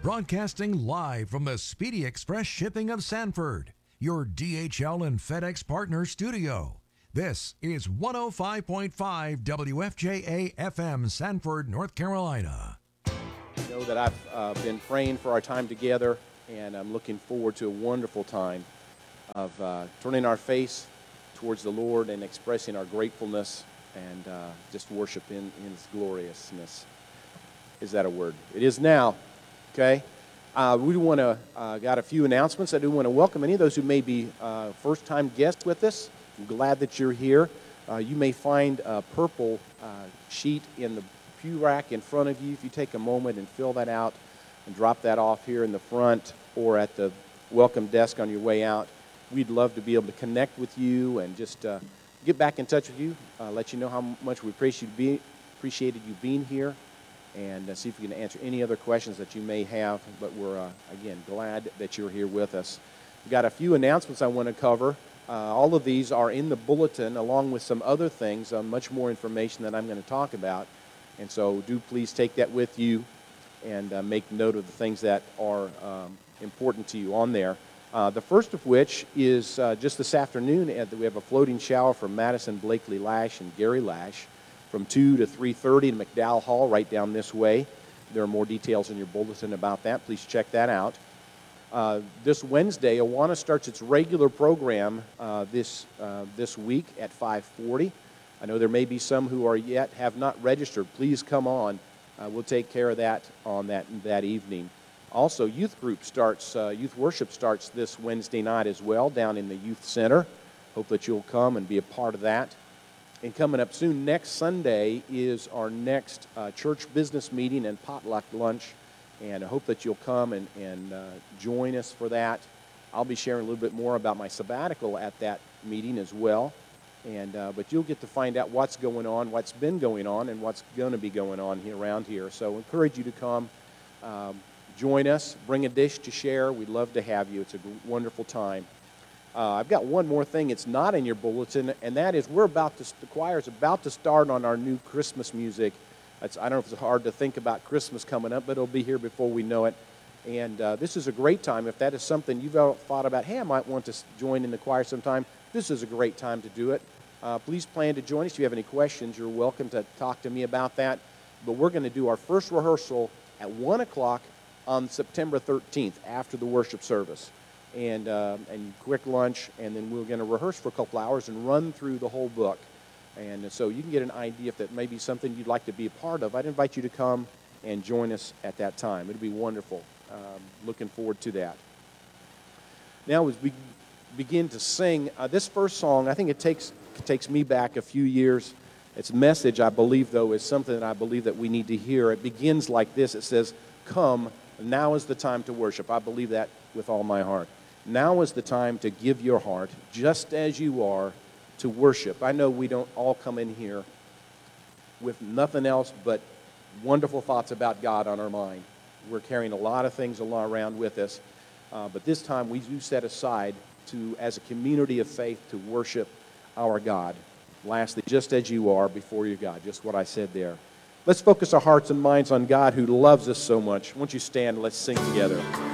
Broadcasting live from the Speedy Express Shipping of Sanford, your DHL and FedEx partner studio. This is 105.5 WFJA FM, Sanford, North Carolina. You know that I've been praying for our time together, and I'm looking forward to a wonderful time of turning our face towards the Lord and expressing our gratefulness and just worship in His gloriousness. Is that a word? It is now. Okay. We want to got a few announcements. I do want to welcome any of those who may be first-time guests with us. I'm glad that you're here. You may find a purple sheet in the pew rack in front of you. If you take a moment and fill that out and drop that off here in the front or at the welcome desk on your way out, we'd love to be able to connect with you and just get back in touch with you, let you know how much we appreciated you being here, and see if we can answer any other questions that you may have. But we're, again, glad that you're here with us. We've got a few announcements I want to cover. All of these are in the bulletin, along with some other things, much more information that I'm going to talk about. And so do please take that with you and make note of the things that are important to you on there. The first of which is just this afternoon. We have a floating shower for Madison Blakely Lash and Gary Lash from 2 to 3:30 in McDowell Hall, right down this way. There are more details in your bulletin about that. Please check that out. This Wednesday, Awana starts its regular program this week at 5:40. I know there may be some who have not registered. Please come on. We'll take care of that on that evening. Also, youth worship starts this Wednesday night as well down in the youth center. Hope that you'll come and be a part of that. And coming up soon, next Sunday is our next church business meeting and potluck lunch. And I hope that you'll come and join us for that. I'll be sharing a little bit more about my sabbatical at that meeting as well. But you'll get to find out what's going on, what's been going on, and what's going to be going on around here. So I encourage you to come. Join us. Bring a dish to share. We'd love to have you. It's a wonderful time. I've got one more thing. It's not in your bulletin, and that is the choir's about to start on our new Christmas music. I don't know if it's hard to think about Christmas coming up, but it'll be here before we know it. And this is a great time. If that is something you've thought about, hey, I might want to join in the choir sometime, this is a great time to do it. Please plan to join us. If you have any questions, you're welcome to talk to me about that. But we're going to do our first rehearsal at 1 o'clock on September 13th after the worship service. And quick lunch, and then we're going to rehearse for a couple hours and run through the whole book. And so you can get an idea if that may be something you'd like to be a part of. I'd invite you to come and join us at that time. It'll be wonderful. Looking forward to that. Now, as we begin to sing, this first song, I think it takes me back a few years. Its message, I believe, though, is something that I believe that we need to hear. It begins like this. It says, "Come, now is the time to worship." I believe that with all my heart. Now is the time to give your heart, just as you are, to worship. I know we don't all come in here with nothing else but wonderful thoughts about God on our mind. We're carrying a lot of things around with us, but this time we do set aside as a community of faith, to worship our God. Lastly, just as you are before your God, just what I said there. Let's focus our hearts and minds on God who loves us so much. Won't you stand and let's sing together.